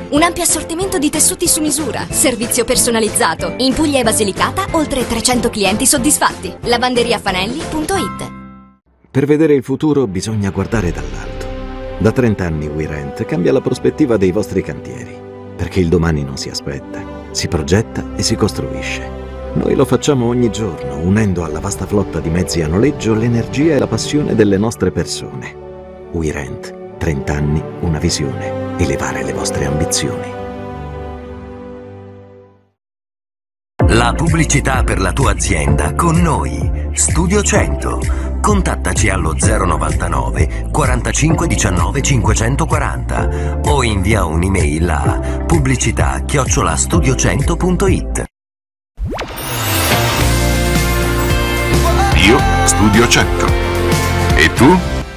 Un ampio assortimento di tessuti su misura, servizio personalizzato. In Puglia e Basilicata oltre 300 clienti soddisfatti. Lavanderiafanelli.it. Per vedere il futuro bisogna guardare dall'alto. Da 30 anni WeRent cambia la prospettiva dei vostri cantieri, perché il domani non si aspetta, si progetta e si costruisce. Noi lo facciamo ogni giorno, unendo alla vasta flotta di mezzi a noleggio l'energia e la passione delle nostre persone. WeRent, 30 anni, una visione, elevare le vostre ambizioni. La pubblicità per la tua azienda con noi. Studio 100. Contattaci allo 099 45 19 540 o invia un'email a pubblicità@studio100.it. Io studio 100. E tu?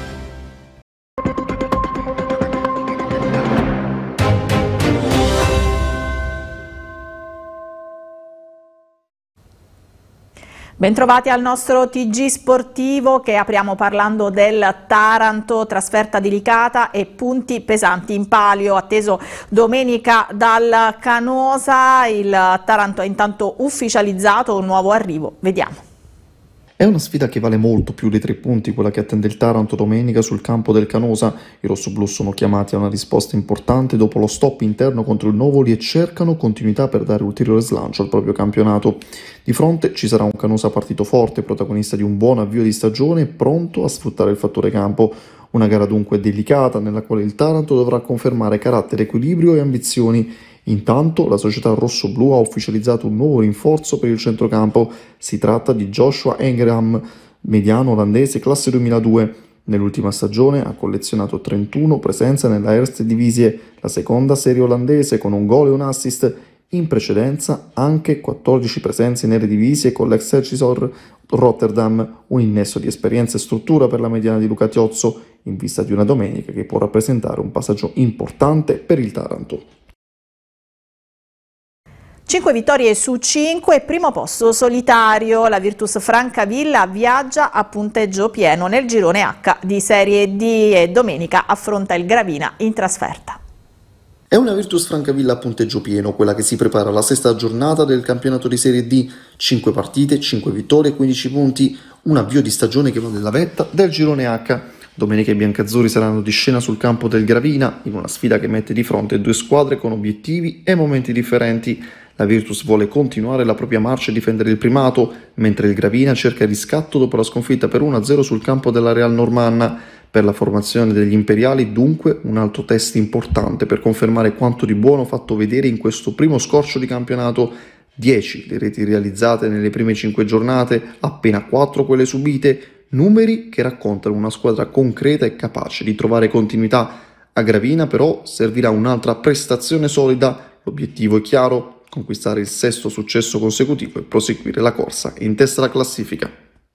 Bentrovati al nostro TG sportivo che apriamo parlando del Taranto, trasferta delicata e punti pesanti in palio, atteso domenica dal Canosa. Il Taranto ha intanto ufficializzato un nuovo arrivo, vediamo. È una sfida che vale molto più dei 3 punti, quella che attende il Taranto domenica sul campo del Canosa. I rossoblù sono chiamati a una risposta importante dopo lo stop interno contro il Novoli e cercano continuità per dare ulteriore slancio al proprio campionato. Di fronte ci sarà un Canosa partito forte, protagonista di un buon avvio di stagione e pronto a sfruttare il fattore campo. Una gara dunque delicata nella quale il Taranto dovrà confermare carattere, equilibrio e ambizioni. Intanto la società rossoblù ha ufficializzato un nuovo rinforzo per il centrocampo. Si tratta di Joshua Engram, mediano olandese classe 2002. Nell'ultima stagione ha collezionato 31 presenze nella Eerste Divisie, la seconda serie olandese, con un gol e un assist. In precedenza anche 14 presenze in Eredivisie con l'Excelsior Rotterdam, un innesto di esperienza e struttura per la mediana di Luca Tiozzo, in vista di una domenica che può rappresentare un passaggio importante per il Taranto. 5 vittorie su 5, primo posto solitario. La Virtus Francavilla viaggia a punteggio pieno nel girone H di Serie D e domenica affronta il Gravina in trasferta. È una Virtus Francavilla a punteggio pieno, quella che si prepara alla 6ª giornata del campionato di Serie D. 5 partite, 5 vittorie, 15 punti, un avvio di stagione che vale la vetta del girone H. Domenica i biancazzurri saranno di scena sul campo del Gravina, in una sfida che mette di fronte 2 squadre con obiettivi e momenti differenti. La Virtus vuole continuare la propria marcia e difendere il primato, mentre il Gravina cerca il riscatto dopo la sconfitta per 1-0 sul campo della Real Normanna. Per la formazione degli imperiali dunque un altro test importante per confermare quanto di buono fatto vedere in questo primo scorcio di campionato. 10 le reti realizzate nelle prime 5 giornate, appena 4 quelle subite, numeri che raccontano una squadra concreta e capace di trovare continuità. A Gravina però servirà un'altra prestazione solida, l'obiettivo è chiaro: conquistare il 6º successo consecutivo e proseguire la corsa in testa alla classifica.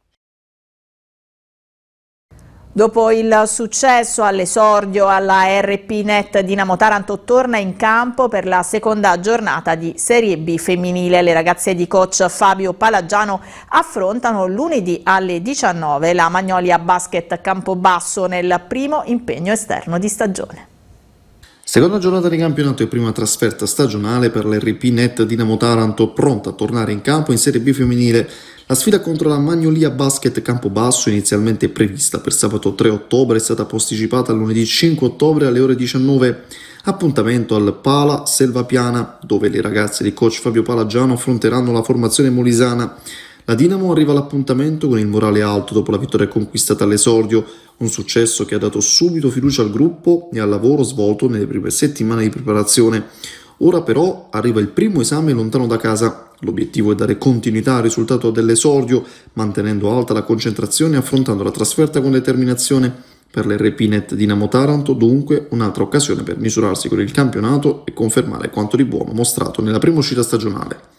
Dopo il successo all'esordio alla RP Net, Dinamo Taranto torna in campo per la seconda giornata di Serie B femminile. Le ragazze di coach Fabio Palagiano affrontano lunedì alle 19 la Magnolia Basket Campobasso nel primo impegno esterno di stagione. Seconda giornata di campionato e prima trasferta stagionale per l'RP Net Dinamo Taranto, pronta a tornare in campo in Serie B femminile. La sfida contro la Magnolia Basket Campobasso, inizialmente prevista per sabato 3 ottobre, è stata posticipata a lunedì 5 ottobre alle ore 19. Appuntamento al Pala Selva Piana, dove le ragazze di coach Fabio Palagiano affronteranno la formazione molisana. La Dinamo arriva all'appuntamento con il morale alto dopo la vittoria conquistata all'esordio, un successo che ha dato subito fiducia al gruppo e al lavoro svolto nelle prime settimane di preparazione. Ora però arriva il primo esame lontano da casa. L'obiettivo è dare continuità al risultato dell'esordio, mantenendo alta la concentrazione e affrontando la trasferta con determinazione. Per l'RP Net Dinamo Taranto dunque un'altra occasione per misurarsi con il campionato e confermare quanto di buono mostrato nella prima uscita stagionale.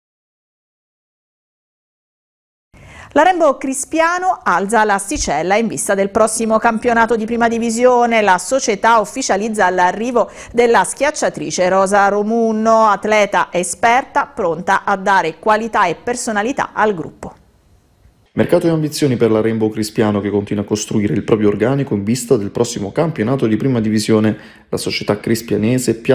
La Rainbow Crispiano alza l'asticella in vista del prossimo campionato di prima divisione. La società ufficializza l'arrivo della schiacciatrice Rosa Romunno, atleta esperta pronta a dare qualità e personalità al gruppo. Mercato e ambizioni per la Rainbow Crispiano, che continua a costruire il proprio organico in vista del prossimo campionato di prima divisione. La società crispianese